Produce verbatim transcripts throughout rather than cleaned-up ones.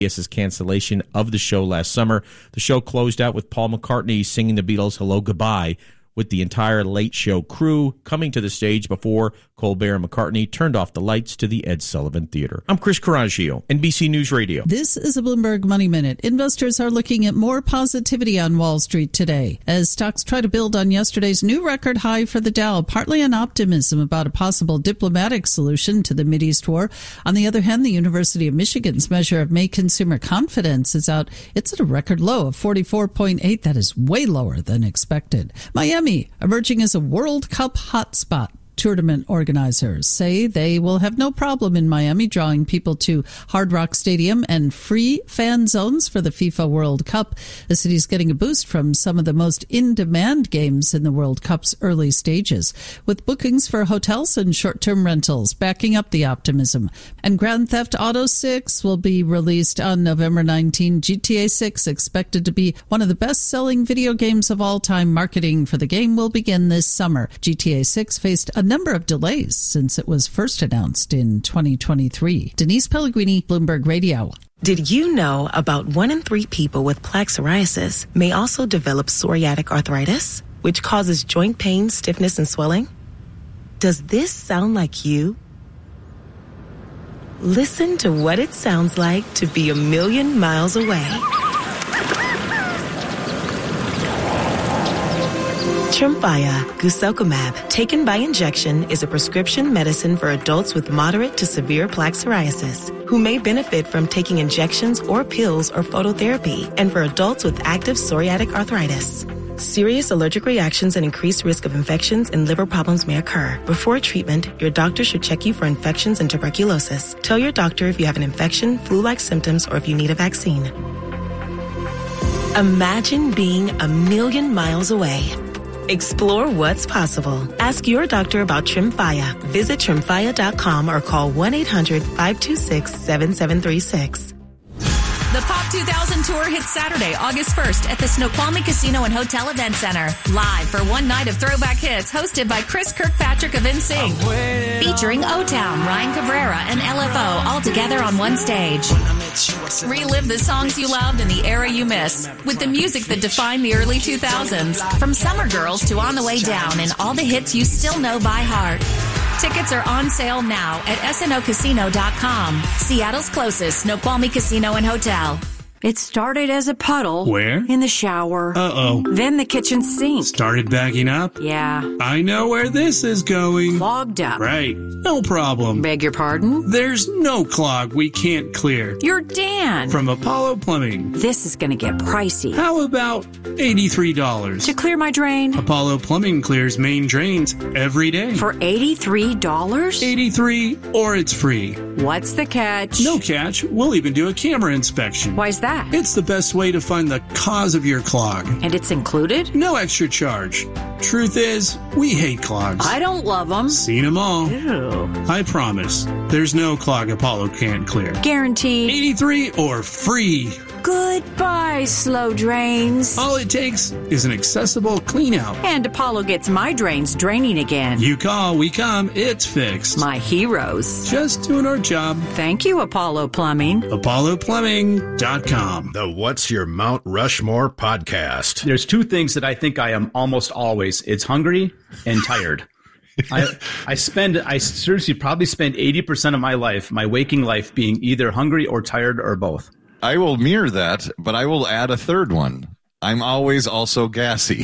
CBS's cancellation of the show last summer. The show closed out with Paul McCartney singing the Beatles' Hello Goodbye, with the entire Late Show crew coming to the stage before Colbert and McCartney turned off the lights to the Ed Sullivan Theater. I'm Chris Coraggio, N B C News Radio. This is a Bloomberg Money Minute. Investors are looking at more positivity on Wall Street today as stocks try to build on yesterday's new record high for the Dow, partly on optimism about a possible diplomatic solution to the Mideast war. On the other hand, the University of Michigan's measure of May consumer confidence is out. It's at a record low of forty-four point eight. That is way lower than expected. Miami emerging as a World Cup hotspot. Tournament organizers say they will have no problem in Miami drawing people to Hard Rock Stadium and free fan zones for the FIFA World Cup. The city's getting a boost from some of the most in-demand games in the World Cup's early stages, with bookings for hotels and short-term rentals backing up the optimism. And Grand Theft Auto six will be released on November nineteenth. G T A six, expected to be one of the best-selling video games of all time. Marketing for the game will begin this summer. G T A six faced a number of delays since it was first announced in twenty twenty-three. Denise Pellegrini, Bloomberg Radio. Did you know about one in three people with plaque psoriasis may also develop psoriatic arthritis, which causes joint pain, stiffness, and swelling? Does this sound like you? Listen to what it sounds like to be a million miles away. Tremfya guselkumab, taken by injection, is a prescription medicine for adults with moderate to severe plaque psoriasis who may benefit from taking injections or pills or phototherapy, and for adults with active psoriatic arthritis. Serious allergic reactions and increased risk of infections and liver problems may occur. Before treatment, your doctor should check you for infections and tuberculosis. Tell your doctor if you have an infection, flu-like symptoms, or if you need a vaccine. Imagine being a million miles away. Explore what's possible. Ask your doctor about Tremfya. Visit Tremfya dot com or call one eight hundred five two six seven seven three six. The Pop two thousand Tour hits Saturday, August first at the Snoqualmie Casino and Hotel Event Center. Live for one night of throwback hits hosted by Chris Kirkpatrick of N Sync. Featuring O-Town, Ryan Cabrera, and L F O all together on one stage. Relive the songs you loved and the era you miss with the music that defined the early two thousands. From Summer Girls to On the Way Down and all the hits you still know by heart. Tickets are on sale now at S N O casino dot com. Seattle's closest Snoqualmie Casino and Hotel. It started as a puddle. Where? In the shower. Uh-oh. Then the kitchen sink. Started backing up? Yeah. I know where this is going. Clogged up. Right. No problem. Beg your pardon? There's no clog we can't clear. You're Dan. From Apollo Plumbing. This is going to get pricey. How about eighty-three dollars? To clear my drain? Apollo Plumbing clears main drains every day. For eighty-three dollars? eighty-three dollars or it's free. What's the catch? No catch. We'll even do a camera inspection. Why's that? It's the best way to find the cause of your clog. And it's included? No extra charge. Truth is, we hate clogs. I don't love them. Seen them all. Ew. I promise, there's no clog Apollo can't clear. Guaranteed. eighty-three or free. Goodbye, slow drains. All it takes is an accessible clean out. And Apollo gets my drains draining again. You call, we come, it's fixed. My heroes. Just doing our job. Thank you, Apollo Plumbing. Apollo Plumbing dot com. The What's Your Mount Rushmore podcast. There's two things that I think I am almost always. It's hungry and tired. I I spend, I seriously probably spend eighty percent of my life, my waking life, being either hungry or tired or both. I will mirror that, but I will add a third one. I'm always also gassy.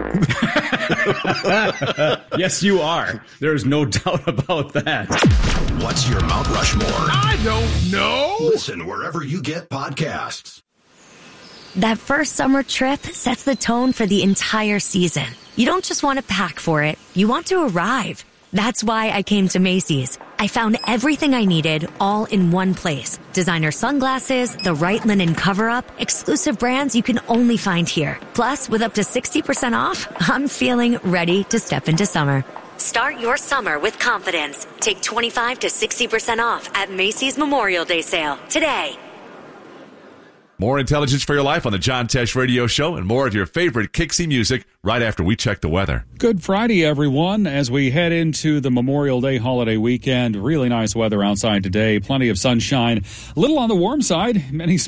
Yes, you are. There's no doubt about that. What's your Mount Rushmore? I don't know. Listen wherever you get podcasts. That first summer trip sets the tone for the entire season. You don't just want to pack for it. You want to arrive. That's why I came to Macy's. I found everything I needed all in one place. Designer sunglasses, the right linen cover-up, exclusive brands you can only find here. Plus, with up to sixty percent off, I'm feeling ready to step into summer. Start your summer with confidence. Take twenty-five to sixty percent off at Macy's Memorial Day sale today. More intelligence for your life on the John Tesh Radio Show and more of your favorite Kixie music right after we check the weather. Good Friday, everyone. As we head into the Memorial Day holiday weekend, really nice weather outside today. Plenty of sunshine. A little on the warm side. Many